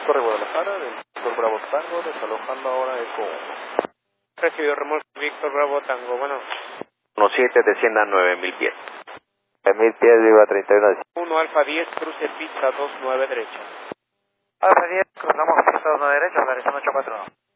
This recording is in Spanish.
Torre Guadalajara, del Víctor Bravo Tango, desalojando ahora Eco 1. Recibido remolque Víctor Bravo Tango, bueno. 17, descienda a 9000 pies. 9000 pies, viva 31. 1 Alfa 10, cruce pista 29 derecha. Alfa 10, cruzamos pista 29 derecha, Horizon 841.